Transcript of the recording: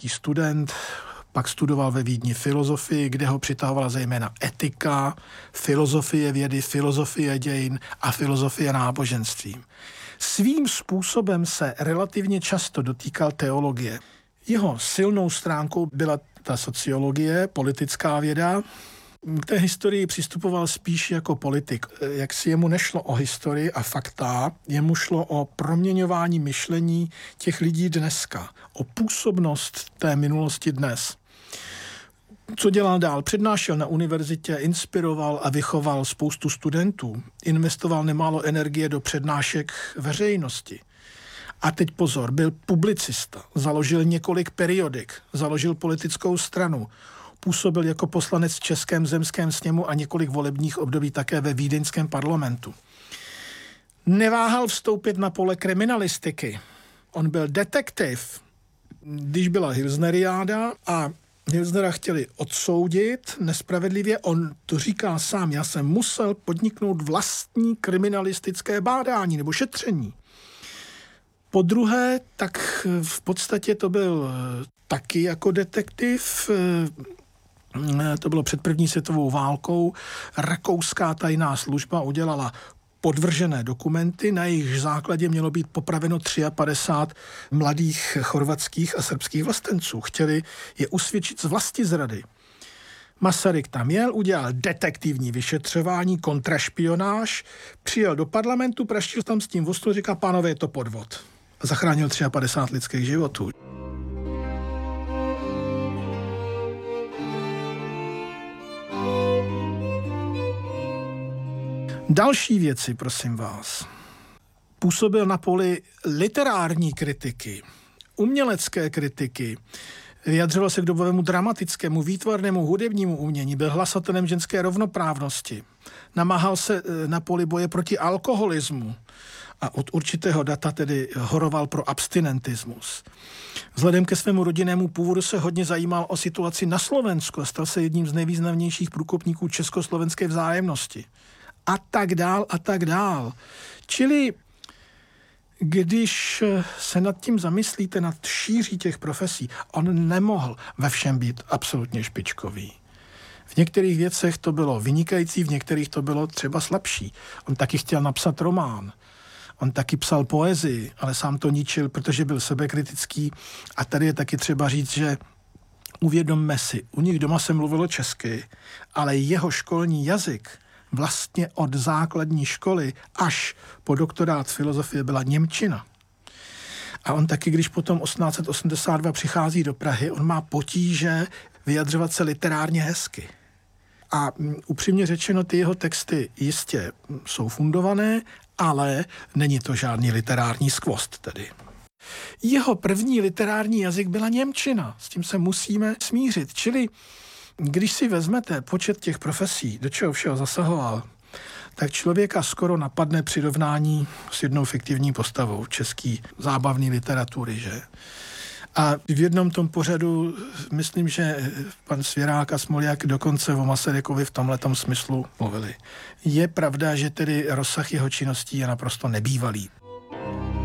filozofický student, pak studoval ve Vídni filozofii, kde ho přitahovala zejména etika, filozofie vědy, filozofie dějin a filozofie náboženství. Svým způsobem se relativně často dotýkal teologie. Jeho silnou stránkou byla ta sociologie, politická věda. K té historii přistupoval spíš jako politik. Jak si jemu nešlo o historii a fakta, jemu šlo o proměňování myšlení těch lidí dneska, o působnost té minulosti dnes. Co dělal dál? Přednášel na univerzitě, inspiroval a vychoval spoustu studentů. Investoval nemálo energie do přednášek veřejnosti. A teď pozor, byl publicista, založil několik periodik, založil politickou stranu, působil jako poslanec v Českém zemském sněmu a několik volebních období také ve vídeňském parlamentu. Neváhal vstoupit na pole kriminalistiky. On byl detektiv. Když byla Hilsneriáda a Hilsnera chtěli odsoudit nespravedlivě, on to říká sám, já jsem musel podniknout vlastní kriminalistické bádání nebo šetření. Po druhé, tak v podstatě to byl taky jako detektiv, to bylo před první světovou válkou, rakouská tajná služba udělala podvržené dokumenty, na jejich základě mělo být popraveno 53 mladých chorvatských a srbských vlastenců. Chtěli je usvědčit z vlastizrady. Masaryk tam jel, udělal detektivní vyšetřování, kontrašpionáž, přijel do parlamentu, praštil tam s tím v stůl, říká, pánové, je to podvod. A zachránil 53 lidských životů. Další věci, prosím vás. Působil na poli literární kritiky, umělecké kritiky, vyjadřoval se k dobovému dramatickému, výtvarnému, hudebnímu umění, byl hlasatelem ženské rovnoprávnosti, namáhal se na poli boje proti alkoholismu a od určitého data tedy horoval pro abstinentismus. Vzhledem ke svému rodinnému původu se hodně zajímal o situaci na Slovensku a stal se jedním z nejvýznamnějších průkopníků československé vzájemnosti. A tak dál, a tak dál. Čili když se nad tím zamyslíte, nad šíří těch profesí, on nemohl ve všem být absolutně špičkový. V některých věcech to bylo vynikající, v některých to bylo třeba slabší. On taky chtěl napsat román. On taky psal poezii, ale sám to ničil, protože byl sebekritický. A tady je taky třeba říct, že uvědomme si, u nich doma se mluvilo česky, ale jeho školní jazyk vlastně od základní školy až po doktorát filozofie byla němčina. A on taky, když potom 1882 přichází do Prahy, on má potíže vyjadřovat se literárně hezky. A upřímně řečeno, ty jeho texty jistě jsou fundované, ale není to žádný literární skvost tedy. Jeho první literární jazyk byla němčina, s tím se musíme smířit, čili když si vezmete počet těch profesí, do čeho všeho zasahoval, tak člověka skoro napadne přirovnání s jednou fiktivní postavou české zábavné literatury, že? A v jednom tom pořadu, myslím, že pan Svěrák a Smoljak dokonce o Masarykovi v tomhletom smyslu mluvili. Je pravda, že tedy rozsah jeho činností je naprosto nebývalý.